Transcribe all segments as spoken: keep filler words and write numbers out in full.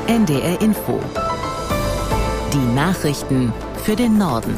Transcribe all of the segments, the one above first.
N D R Info. Die Nachrichten für den Norden.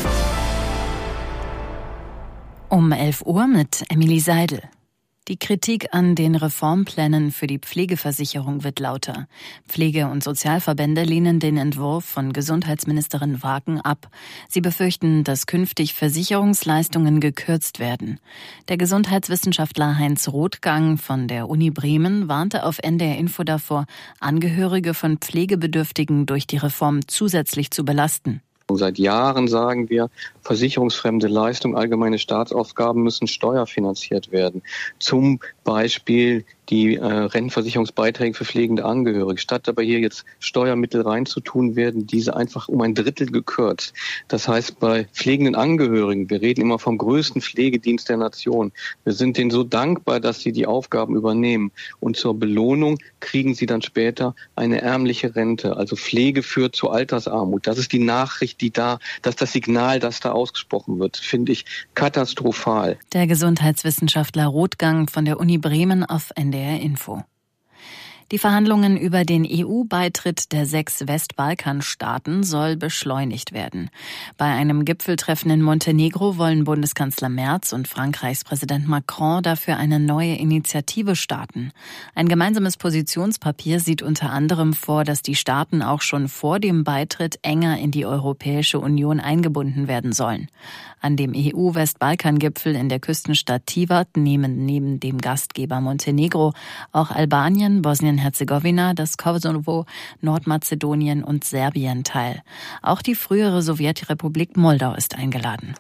Um elf Uhr mit Emily Seidel. Die Kritik an den Reformplänen für die Pflegeversicherung wird lauter. Pflege- und Sozialverbände lehnen den Entwurf von Gesundheitsministerin Wagen ab. Sie befürchten, dass künftig Versicherungsleistungen gekürzt werden. Der Gesundheitswissenschaftler Heinz Rothgang von der Uni Bremen warnte auf N D R Info davor, Angehörige von Pflegebedürftigen durch die Reform zusätzlich zu belasten. Seit Jahren sagen wir, versicherungsfremde Leistungen, allgemeine Staatsaufgaben müssen steuerfinanziert werden. Zum Beispiel die äh, Rentenversicherungsbeiträge für pflegende Angehörige. Statt aber hier jetzt Steuermittel reinzutun, werden diese einfach um ein Drittel gekürzt. Das heißt, bei pflegenden Angehörigen, wir reden immer vom größten Pflegedienst der Nation. Wir sind denen so dankbar, dass sie die Aufgaben übernehmen. Und zur Belohnung kriegen sie dann später eine ärmliche Rente. Also Pflege führt zu Altersarmut. Das ist die Nachricht, die da, das ist das Signal, das da ausgesprochen wird, finde ich katastrophal. Der Gesundheitswissenschaftler Rothgang von der Uni Bremen auf N D R Info. Die Verhandlungen über den E U-Beitritt der sechs Westbalkanstaaten soll beschleunigt werden. Bei einem Gipfeltreffen in Montenegro wollen Bundeskanzler Merz und Frankreichs Präsident Macron dafür eine neue Initiative starten. Ein gemeinsames Positionspapier sieht unter anderem vor, dass die Staaten auch schon vor dem Beitritt enger in die Europäische Union eingebunden werden sollen. An dem E U-Westbalkan-Gipfel in der Küstenstadt Tivat nehmen neben dem Gastgeber Montenegro auch Albanien, Bosnien-Herzegowina, das Kosovo, Nordmazedonien und Serbien teil. Auch die frühere Sowjetrepublik Moldau ist eingeladen.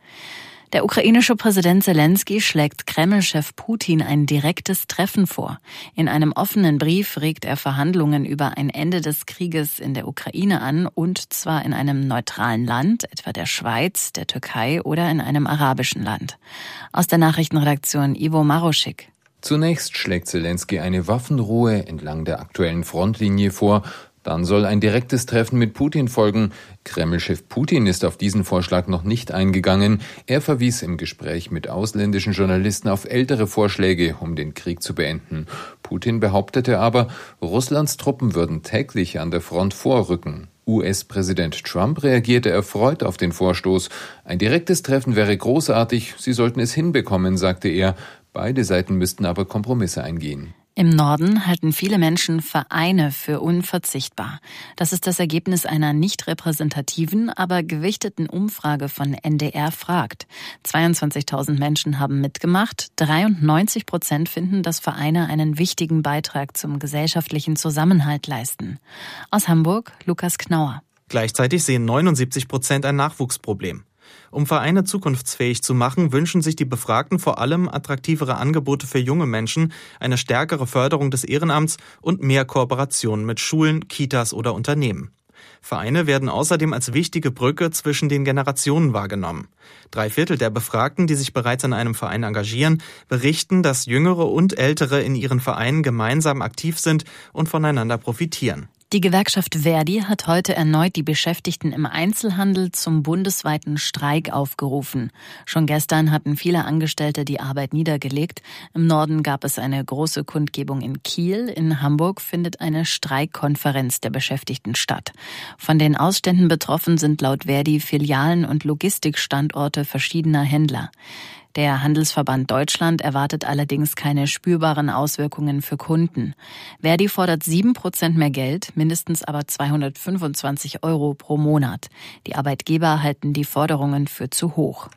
Der ukrainische Präsident Selenskyj schlägt Kreml-Chef Putin ein direktes Treffen vor. In einem offenen Brief regt er Verhandlungen über ein Ende des Krieges in der Ukraine an, und zwar in einem neutralen Land, etwa der Schweiz, der Türkei oder in einem arabischen Land. Aus der Nachrichtenredaktion Ivo Maroschik. Zunächst schlägt Selenskyj eine Waffenruhe entlang der aktuellen Frontlinie vor. Dann soll ein direktes Treffen mit Putin folgen. Kreml-Chef Putin ist auf diesen Vorschlag noch nicht eingegangen. Er verwies im Gespräch mit ausländischen Journalisten auf ältere Vorschläge, um den Krieg zu beenden. Putin behauptete aber, Russlands Truppen würden täglich an der Front vorrücken. U S-Präsident Trump reagierte erfreut auf den Vorstoß. Ein direktes Treffen wäre großartig, sie sollten es hinbekommen, sagte er. Beide Seiten müssten aber Kompromisse eingehen. Im Norden halten viele Menschen Vereine für unverzichtbar. Das ist das Ergebnis einer nicht repräsentativen, aber gewichteten Umfrage von N D R fragt. zweiundzwanzigtausend Menschen haben mitgemacht. dreiundneunzig Prozent finden, dass Vereine einen wichtigen Beitrag zum gesellschaftlichen Zusammenhalt leisten. Aus Hamburg, Lukas Knauer. Gleichzeitig sehen neunundsiebzig Prozent ein Nachwuchsproblem. Um Vereine zukunftsfähig zu machen, wünschen sich die Befragten vor allem attraktivere Angebote für junge Menschen, eine stärkere Förderung des Ehrenamts und mehr Kooperationen mit Schulen, Kitas oder Unternehmen. Vereine werden außerdem als wichtige Brücke zwischen den Generationen wahrgenommen. Drei Viertel der Befragten, die sich bereits in einem Verein engagieren, berichten, dass Jüngere und Ältere in ihren Vereinen gemeinsam aktiv sind und voneinander profitieren. Die Gewerkschaft Verdi hat heute erneut die Beschäftigten im Einzelhandel zum bundesweiten Streik aufgerufen. Schon gestern hatten viele Angestellte die Arbeit niedergelegt. Im Norden gab es eine große Kundgebung in Kiel. In Hamburg findet eine Streikkonferenz der Beschäftigten statt. Von den Ausständen betroffen sind laut Verdi Filialen und Logistikstandorte verschiedener Händler. Der Handelsverband Deutschland erwartet allerdings keine spürbaren Auswirkungen für Kunden. Verdi fordert sieben Prozent mehr Geld, mindestens aber zweihundertfünfundzwanzig Euro pro Monat. Die Arbeitgeber halten die Forderungen für zu hoch.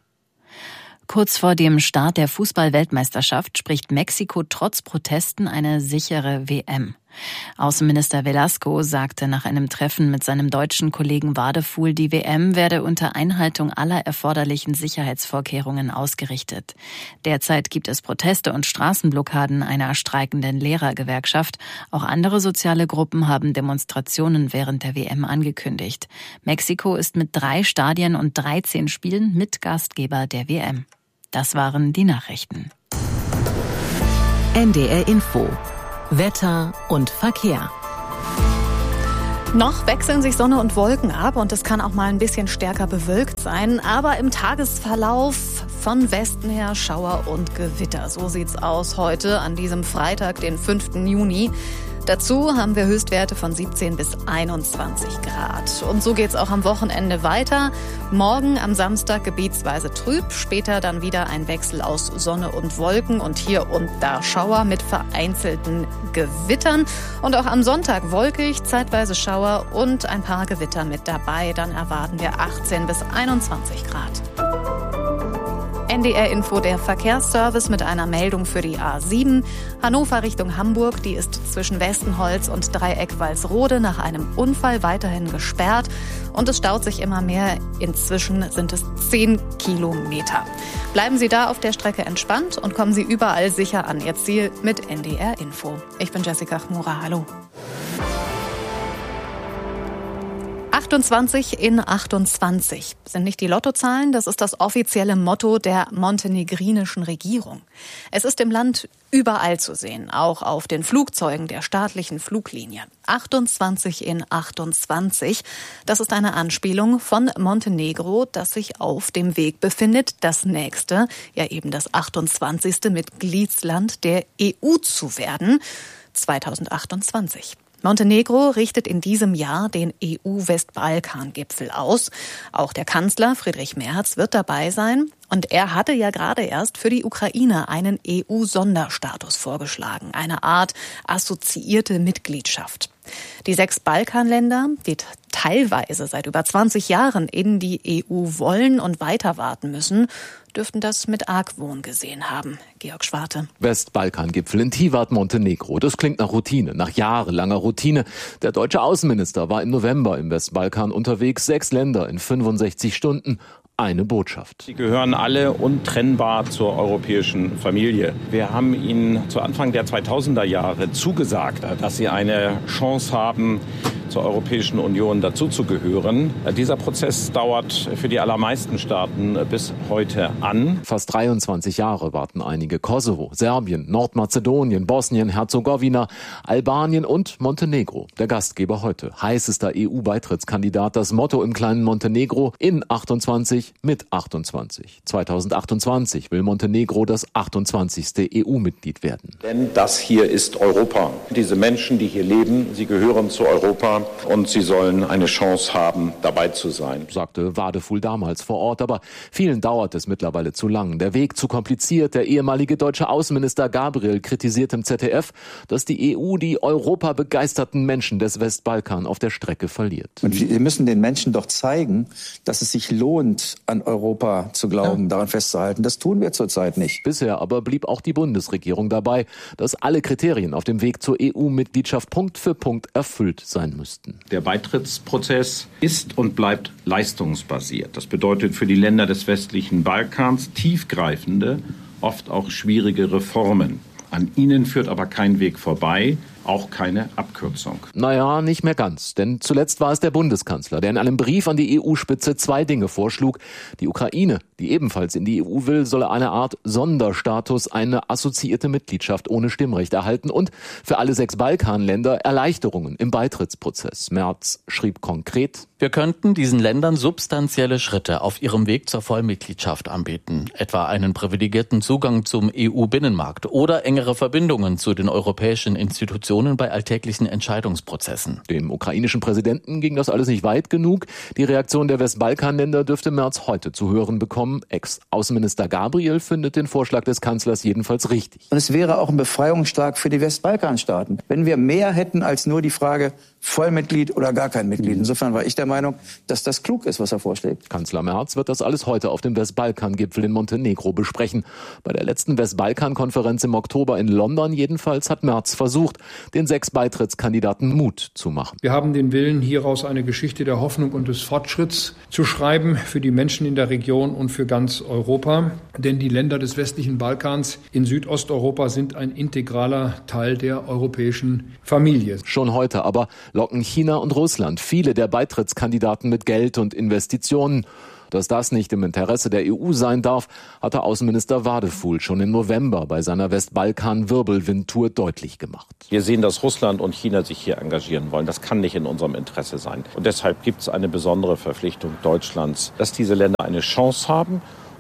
Kurz vor dem Start der Fußball-Weltmeisterschaft spricht Mexiko trotz Protesten eine sichere W M. Außenminister Velasco sagte nach einem Treffen mit seinem deutschen Kollegen Wadefuhl, die W M werde unter Einhaltung aller erforderlichen Sicherheitsvorkehrungen ausgerichtet. Derzeit gibt es Proteste und Straßenblockaden einer streikenden Lehrergewerkschaft. Auch andere soziale Gruppen haben Demonstrationen während der W M angekündigt. Mexiko ist mit drei Stadien und dreizehn Spielen Mitgastgeber der W M. Das waren die Nachrichten. N D R Info. Wetter und Verkehr. Noch wechseln sich Sonne und Wolken ab und es kann auch mal ein bisschen stärker bewölkt sein. Aber im Tagesverlauf von Westen her Schauer und Gewitter. So sieht's aus heute an diesem Freitag, den fünften Juni. Dazu haben wir Höchstwerte von siebzehn bis einundzwanzig Grad. Und so geht's auch am Wochenende weiter. Morgen am Samstag gebietsweise trüb, später dann wieder ein Wechsel aus Sonne und Wolken und hier und da Schauer mit vereinzelten Gewittern. Und auch am Sonntag wolkig, zeitweise Schauer und ein paar Gewitter mit dabei. Dann erwarten wir achtzehn bis einundzwanzig Grad. N D R Info, der Verkehrsservice mit einer Meldung für die A sieben. Hannover Richtung Hamburg, die ist zwischen Westenholz und Dreieck Walsrode nach einem Unfall weiterhin gesperrt. Und es staut sich immer mehr. Inzwischen sind es zehn Kilometer. Bleiben Sie da auf der Strecke entspannt und kommen Sie überall sicher an Ihr Ziel mit N D R Info. Ich bin Jessica Chmura. Hallo. achtundzwanzig in achtundzwanzig sind nicht die Lottozahlen, das ist das offizielle Motto der montenegrinischen Regierung. Es ist im Land überall zu sehen, auch auf den Flugzeugen der staatlichen Fluglinien. achtundzwanzig in achtundzwanzig, das ist eine Anspielung von Montenegro, das sich auf dem Weg befindet, das nächste, ja eben das achtundzwanzigste Mitgliedsland der E U zu werden, zweitausendachtundzwanzig. Montenegro richtet in diesem Jahr den E U-Westbalkan-Gipfel aus. Auch der Kanzler Friedrich Merz wird dabei sein. Und er hatte ja gerade erst für die Ukraine einen E U-Sonderstatus vorgeschlagen, eine Art assoziierte Mitgliedschaft. Die sechs Balkanländer, die teilweise seit über zwanzig Jahren in die E U wollen und weiter warten müssen, dürften das mit Argwohn gesehen haben. Georg Schwarte. Westbalkan-Gipfel in Tivat, Montenegro. Das klingt nach Routine, nach jahrelanger Routine. Der deutsche Außenminister war im November im Westbalkan unterwegs. Sechs Länder in fünfundsechzig Stunden. Eine Botschaft. Sie gehören alle untrennbar zur europäischen Familie. Wir haben Ihnen zu Anfang der zweitausender Jahre zugesagt, dass Sie eine Chance haben, zur Europäischen Union dazuzugehören. Dieser Prozess dauert für die allermeisten Staaten bis heute an. Fast dreiundzwanzig Jahre warten einige. Kosovo, Serbien, Nordmazedonien, Bosnien, Herzegowina, Albanien und Montenegro. Der Gastgeber heute. Heißester E U-Beitrittskandidat. Das Motto im kleinen Montenegro: in achtundzwanzig mit achtundzwanzig. zweitausendachtundzwanzig will Montenegro das achtundzwanzigste E U-Mitglied werden. Denn das hier ist Europa. Diese Menschen, die hier leben, sie gehören zu Europa. Und sie sollen eine Chance haben, dabei zu sein, sagte Wadefuhl damals vor Ort. Aber vielen dauert es mittlerweile zu lang. Der Weg zu kompliziert. Der ehemalige deutsche Außenminister Gabriel kritisiert im Z D F, dass die E U die europabegeisterten Menschen des Westbalkan auf der Strecke verliert. Und wir müssen den Menschen doch zeigen, dass es sich lohnt, an Europa zu glauben, ja. daran festzuhalten. Das tun wir zurzeit nicht. Bisher aber blieb auch die Bundesregierung dabei, dass alle Kriterien auf dem Weg zur E U-Mitgliedschaft Punkt für Punkt erfüllt sein müssen. Der Beitrittsprozess ist und bleibt leistungsbasiert. Das bedeutet für die Länder des westlichen Balkans tiefgreifende, oft auch schwierige Reformen. An ihnen führt aber kein Weg vorbei, auch keine Abkürzung. Naja, nicht mehr ganz. Denn zuletzt war es der Bundeskanzler, der in einem Brief an die E U-Spitze zwei Dinge vorschlug. Die Ukraine, die ebenfalls in die E U will, solle eine Art Sonderstatus, eine assoziierte Mitgliedschaft ohne Stimmrecht erhalten und für alle sechs Balkanländer Erleichterungen im Beitrittsprozess. Merz schrieb konkret: Wir könnten diesen Ländern substanzielle Schritte auf ihrem Weg zur Vollmitgliedschaft anbieten, etwa einen privilegierten Zugang zum E U-Binnenmarkt oder engere Verbindungen zu den europäischen Institutionen bei alltäglichen Entscheidungsprozessen. Dem ukrainischen Präsidenten ging das alles nicht weit genug. Die Reaktion der Westbalkanländer dürfte Merz heute zu hören bekommen. Ex-Außenminister Gabriel findet den Vorschlag des Kanzlers jedenfalls richtig. Und es wäre auch ein Befreiungsschlag für die Westbalkanstaaten, wenn wir mehr hätten als nur die Frage Vollmitglied oder gar kein Mitglied. Insofern war ich der Meinung, dass das klug ist, was er vorschlägt. Kanzler Merz wird das alles heute auf dem Westbalkan-Gipfel in Montenegro besprechen. Bei der letzten Westbalkan-Konferenz im Oktober in London jedenfalls hat Merz versucht, den sechs Beitrittskandidaten Mut zu machen. Wir haben den Willen, hieraus eine Geschichte der Hoffnung und des Fortschritts zu schreiben für die Menschen in der Region und für ganz Europa. Denn die Länder des westlichen Balkans in Südosteuropa sind ein integraler Teil der europäischen Familie. Schon heute aber locken China und Russland viele der Beitrittskandidaten mit Geld und Investitionen. Dass das nicht im Interesse der E U sein darf, hatte Außenminister Wadefuhl schon im November bei seiner Westbalkan-Wirbelwind-Tour deutlich gemacht. Wir sehen, dass Russland und China sich hier engagieren wollen. Das kann nicht in unserem Interesse sein. Und deshalb gibt es eine besondere Verpflichtung Deutschlands, dass diese Länder eine Chance haben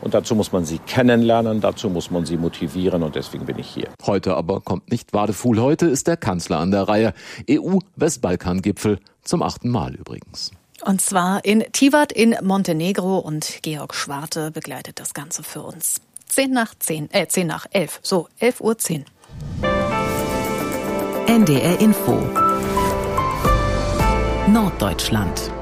Und dazu muss man sie kennenlernen, dazu muss man sie motivieren und deswegen bin ich hier. Heute aber kommt nicht Wadefuhl, heute ist der Kanzler an der Reihe. E U-Westbalkan-Gipfel zum achten Mal übrigens. Und zwar in Tivat in Montenegro und Georg Schwarte begleitet das Ganze für uns. Zehn nach zehn, äh, zehn nach elf, so, elf Uhr zehn. N D R Info Norddeutschland.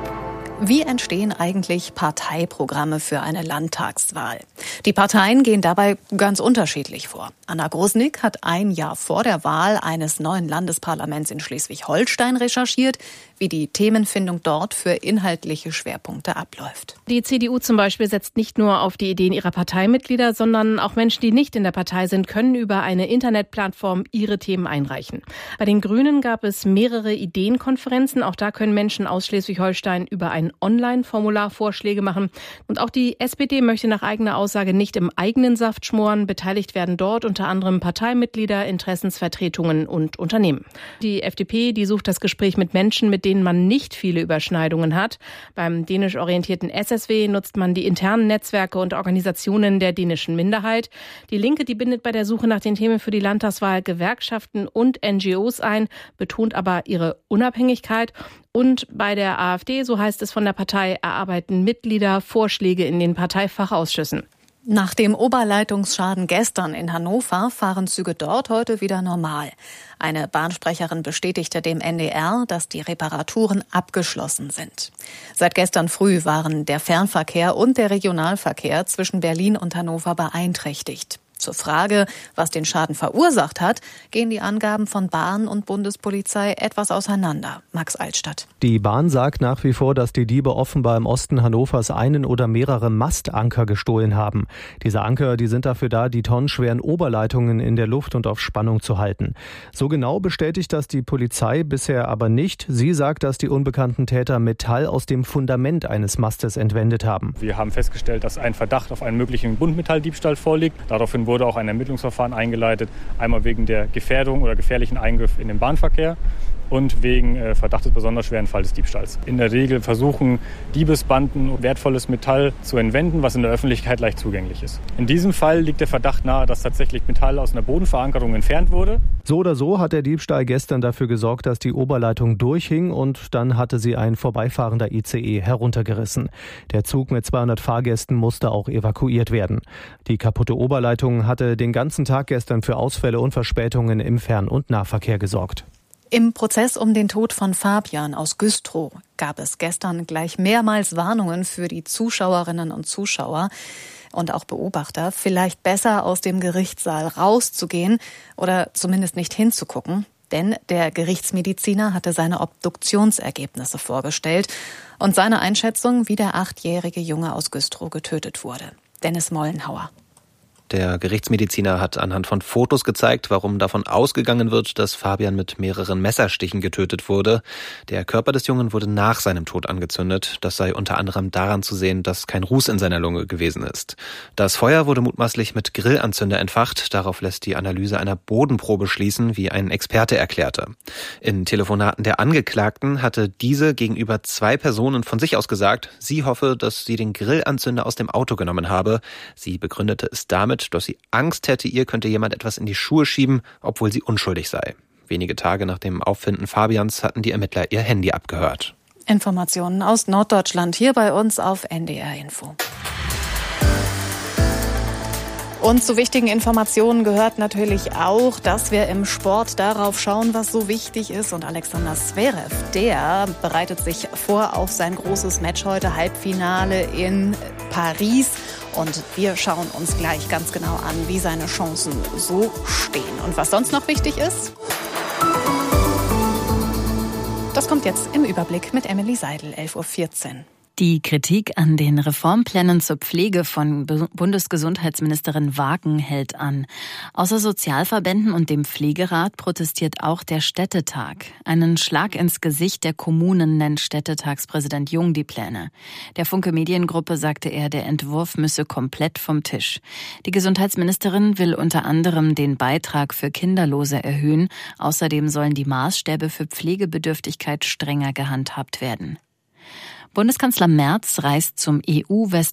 Wie entstehen eigentlich Parteiprogramme für eine Landtagswahl? Die Parteien gehen dabei ganz unterschiedlich vor. Anna Grosnick hat ein Jahr vor der Wahl eines neuen Landesparlaments in Schleswig-Holstein recherchiert, wie die Themenfindung dort für inhaltliche Schwerpunkte abläuft. Die C D U zum Beispiel setzt nicht nur auf die Ideen ihrer Parteimitglieder, sondern auch Menschen, die nicht in der Partei sind, können über eine Internetplattform ihre Themen einreichen. Bei den Grünen gab es mehrere Ideenkonferenzen. Auch da können Menschen aus Schleswig-Holstein über ein Online-Formular Vorschläge machen. Und auch die S P D möchte nach eigener Aussage nicht im eigenen Saft schmoren. Beteiligt werden dort unter anderem Parteimitglieder, Interessensvertretungen und Unternehmen. Die F D P, die sucht das Gespräch mit Menschen, mit denen man nicht viele Überschneidungen hat. Beim dänisch orientierten S S W nutzt man die internen Netzwerke und Organisationen der dänischen Minderheit. Die Linke, die bindet bei der Suche nach den Themen für die Landtagswahl Gewerkschaften und N G Os ein, betont aber ihre Unabhängigkeit. Und bei der AfD, so heißt es von der Partei, erarbeiten Mitglieder Vorschläge in den Parteifachausschüssen. Nach dem Oberleitungsschaden gestern in Hannover fahren Züge dort heute wieder normal. Eine Bahnsprecherin bestätigte dem N D R, dass die Reparaturen abgeschlossen sind. Seit gestern früh waren der Fernverkehr und der Regionalverkehr zwischen Berlin und Hannover beeinträchtigt. Zur Frage, was den Schaden verursacht hat, gehen die Angaben von Bahn und Bundespolizei etwas auseinander. Max Altstadt. Die Bahn sagt nach wie vor, dass die Diebe offenbar im Osten Hannovers einen oder mehrere Mastanker gestohlen haben. Diese Anker, die sind dafür da, die tonnenschweren Oberleitungen in der Luft und auf Spannung zu halten. So genau bestätigt das die Polizei bisher aber nicht. Sie sagt, dass die unbekannten Täter Metall aus dem Fundament eines Mastes entwendet haben. Wir haben festgestellt, dass ein Verdacht auf einen möglichen Buntmetalldiebstahl vorliegt. Daraufhin wurde auch ein Ermittlungsverfahren eingeleitet, einmal wegen der Gefährdung oder gefährlichen Eingriff in den Bahnverkehr und wegen äh, Verdacht des besonders schweren Fall des Diebstahls. In der Regel versuchen Diebesbanden wertvolles Metall zu entwenden, was in der Öffentlichkeit leicht zugänglich ist. In diesem Fall liegt der Verdacht nahe, dass tatsächlich Metall aus einer Bodenverankerung entfernt wurde. So oder so hat der Diebstahl gestern dafür gesorgt, dass die Oberleitung durchhing und dann hatte sie ein vorbeifahrender I C E heruntergerissen. Der Zug mit zweihundert Fahrgästen musste auch evakuiert werden. Die kaputte Oberleitung hatte den ganzen Tag gestern für Ausfälle und Verspätungen im Fern- und Nahverkehr gesorgt. Im Prozess um den Tod von Fabian aus Güstrow gab es gestern gleich mehrmals Warnungen für die Zuschauerinnen und Zuschauer und auch Beobachter, vielleicht besser aus dem Gerichtssaal rauszugehen oder zumindest nicht hinzugucken. Denn der Gerichtsmediziner hatte seine Obduktionsergebnisse vorgestellt und seine Einschätzung, wie der achtjährige Junge aus Güstrow getötet wurde. Dennis Mollenhauer. Der Gerichtsmediziner hat anhand von Fotos gezeigt, warum davon ausgegangen wird, dass Fabian mit mehreren Messerstichen getötet wurde. Der Körper des Jungen wurde nach seinem Tod angezündet. Das sei unter anderem daran zu sehen, dass kein Ruß in seiner Lunge gewesen ist. Das Feuer wurde mutmaßlich mit Grillanzünder entfacht. Darauf lässt die Analyse einer Bodenprobe schließen, wie ein Experte erklärte. In Telefonaten der Angeklagten hatte diese gegenüber zwei Personen von sich aus gesagt, sie hoffe, dass sie den Grillanzünder aus dem Auto genommen habe. Sie begründete es damit, dass sie Angst hätte, ihr könnte jemand etwas in die Schuhe schieben, obwohl sie unschuldig sei. Wenige Tage nach dem Auffinden Fabians hatten die Ermittler ihr Handy abgehört. Informationen aus Norddeutschland hier bei uns auf N D R Info. Und zu wichtigen Informationen gehört natürlich auch, dass wir im Sport darauf schauen, was so wichtig ist. Und Alexander Zverev, der bereitet sich vor auf sein großes Match heute, Halbfinale in Paris. Und wir schauen uns gleich ganz genau an, wie seine Chancen so stehen. Und was sonst noch wichtig ist? Das kommt jetzt im Überblick mit Emily Seidel, elf Uhr vierzehn. Die Kritik an den Reformplänen zur Pflege von Bundesgesundheitsministerin Wagen hält an. Außer Sozialverbänden und dem Pflegerat protestiert auch der Städtetag. Einen Schlag ins Gesicht der Kommunen nennt Städtetagspräsident Jung die Pläne. Der Funke Mediengruppe sagte er, der Entwurf müsse komplett vom Tisch. Die Gesundheitsministerin will unter anderem den Beitrag für Kinderlose erhöhen. Außerdem sollen die Maßstäbe für Pflegebedürftigkeit strenger gehandhabt werden. Bundeskanzler Merz reist zum E U-West